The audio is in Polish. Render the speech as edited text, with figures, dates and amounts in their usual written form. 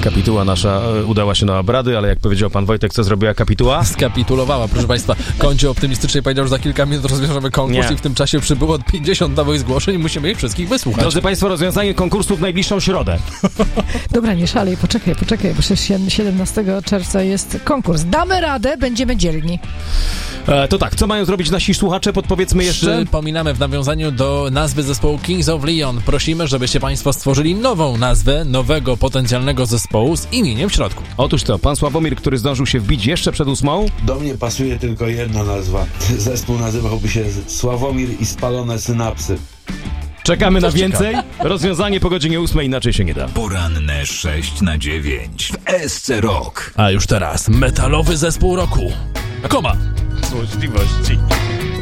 Kapituła nasza udała się na obrady, ale jak powiedział pan Wojtek, co zrobiła kapituła? Skapitulowała, proszę państwa. Kończy optymistycznie powiedział, że za kilka minut rozwiążemy konkurs i w tym czasie przybyło 50 nowych zgłoszeń i musimy ich wszystkich wysłuchać. Drodzy państwo, rozwiązanie konkursu w najbliższą środę. Dobra, nie szalej, poczekaj, bo przecież 17 czerwca jest konkurs. Damy radę, będziemy dzielni. To tak, co mają zrobić nasi słuchacze? Podpowiedzmy jeszcze. Przypominamy w nawiązaniu do nazwy zespołu Kings of Leon. Prosimy, żebyście państwo stworzyli nową nazwę nowego potencjalnego zespołu z imieniem w środku. Otóż to, pan Sławomir, który zdążył się wbić jeszcze przed 8. Do mnie pasuje tylko jedna nazwa. Zespół nazywałby się Sławomir i spalone synapsy. Czekamy na więcej. Rozwiązanie po godzinie 8, inaczej się nie da. Poranne 6 na 9 w SC Rock. A już teraz metalowy zespół roku. Koma. Złośliwości.